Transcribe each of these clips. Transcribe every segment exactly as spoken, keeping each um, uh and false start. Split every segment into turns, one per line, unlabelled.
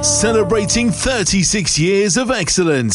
Celebrating thirty-six years of excellence.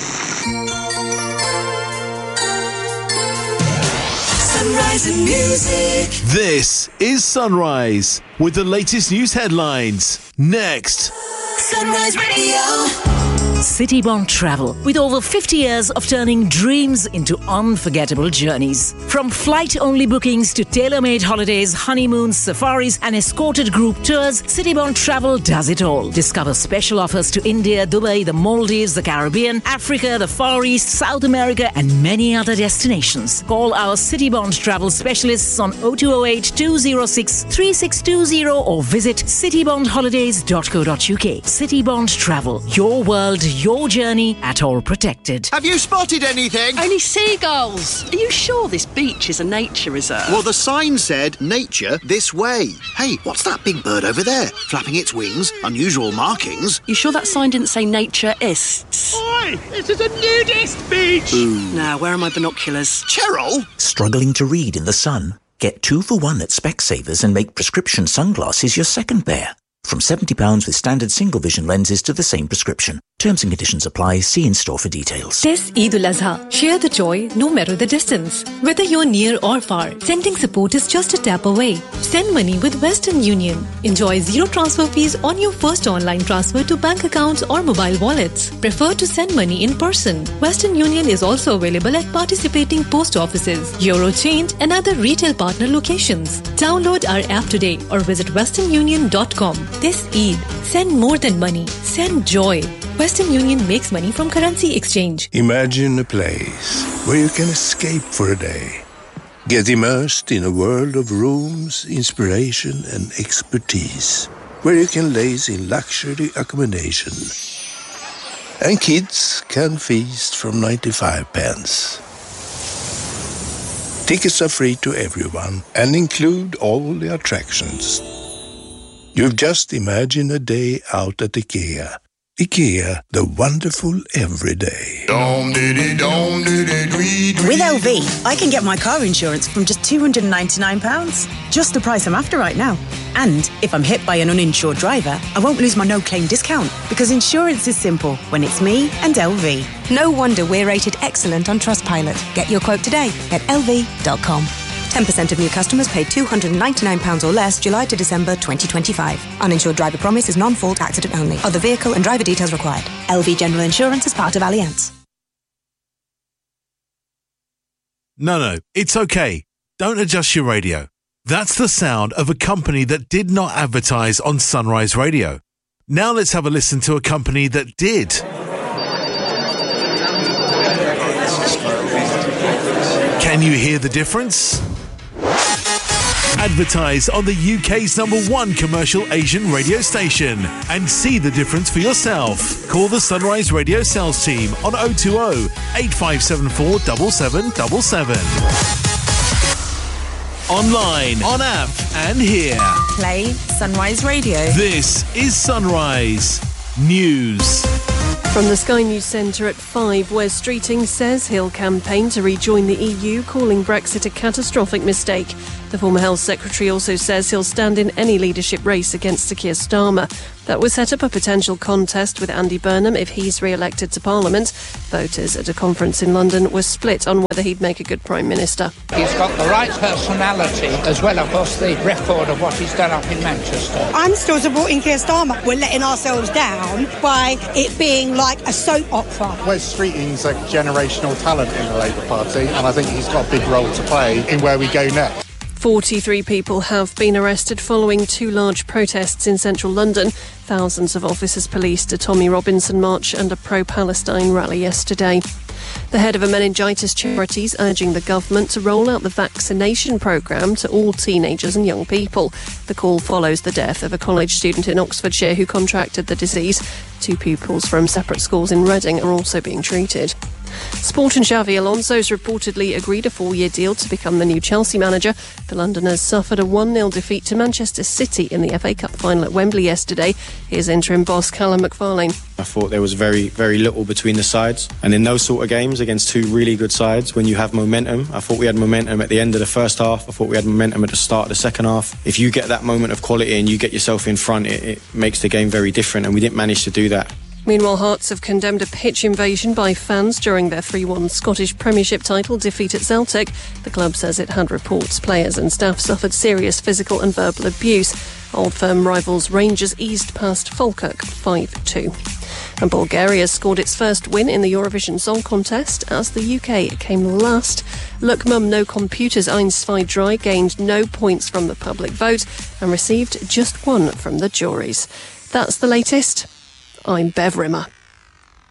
Sunrise and music.
This is Sunrise with the latest news headlines. Next.
Sunrise Radio.
Citybond Travel, with over fifty years of turning dreams into unforgettable journeys. From flight-only bookings to tailor-made holidays, honeymoons, safaris and escorted group tours, Citybond Travel does it all. Discover special offers to India, Dubai, the Maldives, the Caribbean, Africa, the Far East, South America and many other destinations. Call our Citybond Travel specialists on oh two oh eight, two oh six, three six two oh or visit citybond holidays dot co dot uk. Citybond Travel, your world, your journey, at all protected.
Have you spotted anything?
Only seagulls. Are you sure this beach is a nature reserve?
Well, the sign said, nature this way. Hey, what's that big bird over there? Flapping its wings, unusual markings.
You sure that sign didn't say naturists?
Oi, this is a nudist beach.
Ooh.
Now, where are my binoculars?
Cheryl?
Struggling to read in the sun? Get two for one at Specsavers and make prescription sunglasses your second pair. From seventy pounds with standard single vision lenses to the same prescription. Terms and conditions apply. See in store for details.
This Eid al-Azha, share the joy no matter the distance. Whether you're near or far, sending support is just a tap away. Send money with Western Union. Enjoy zero transfer fees on your first online transfer to bank accounts or mobile wallets. Prefer to send money in person. Western Union is also available at participating post offices, Eurochange and other retail partner locations. Download our app today or visit western union dot com. This Eid, send more than money. Send joy. Western Union makes money from currency exchange.
Imagine a place where you can escape for a day. Get immersed in a world of rooms, inspiration and expertise. Where you can laze in luxury accommodation. And kids can feast from ninety-five pence. Tickets are free to everyone and include all the attractions. You've just imagined a day out at IKEA. IKEA, the wonderful everyday.
With L V, I can get my car insurance from just two hundred ninety-nine pounds. Just the price I'm after right now. And if I'm hit by an uninsured driver, I won't lose my no-claim discount because insurance is simple when it's me and L V.
No wonder we're rated excellent on Trustpilot. Get your quote today at L V dot com. ten percent of new customers paid two hundred ninety-nine pounds or less July to December twenty twenty-five. Uninsured driver promise is non-fault accident only. Other vehicle and driver details required. L V General Insurance is part of Allianz.
No, no, it's okay. Don't adjust your radio. That's the sound of a company that did not advertise on Sunrise Radio. Now let's have a listen to a company that did. Can you hear the difference? Advertise on the U K's number one commercial Asian radio station and see the difference for yourself. Call the Sunrise Radio sales team on oh two oh, eight five seven four, seven seven seven seven. Online, on app and here.
Play Sunrise Radio.
This is Sunrise News.
From the Sky News Centre at five, Wes Streeting says he'll campaign to rejoin the E U, calling Brexit a catastrophic mistake. The former Health Secretary also says he'll stand in any leadership race against Sir Keir Starmer. That would set up a potential contest with Andy Burnham if he's re-elected to Parliament. Voters at a conference in London were split on whether he'd make a good Prime Minister.
He's got the right personality as well, of course, the record of what he's done up in Manchester.
I'm still supporting Keir Starmer. We're letting ourselves down by it being like a soap opera.
Wes Streeting's a generational talent in the Labour Party, and I think he's got a big role to play in where we go next.
forty-three people have been arrested following two large protests in central London. Thousands of officers policed a Tommy Robinson march and a pro-Palestine rally yesterday. The head of a meningitis charity is urging the government to roll out the vaccination programme to all teenagers and young people. The call follows the death of a college student in Oxfordshire who contracted the disease. Two pupils from separate schools in Reading are also being treated. Sport and Xavi Alonso's reportedly agreed a four-year deal to become the new Chelsea manager. The Londoners suffered a one nil defeat to Manchester City in the F A Cup final at Wembley yesterday. Here's interim boss Callum McFarlane.
I thought there was very, very little between the sides. And in those sort of games against two really good sides, when you have momentum, I thought we had momentum at the end of the first half. I thought we had momentum at the start of the second half. If you get that moment of quality and you get yourself in front, it, it makes the game very different, and we didn't manage to do that.
Meanwhile, Hearts have condemned a pitch invasion by fans during their three one Scottish Premiership title defeat at Celtic. The club says it had reports players and staff suffered serious physical and verbal abuse. Old Firm rivals Rangers eased past Falkirk five two. And Bulgaria scored its first win in the Eurovision Song Contest as the U K came last. Look Mum No Computers Ein Zwei Drei gained no points from the public vote and received just one from the juries. That's the latest. I'm Bev Rimmer.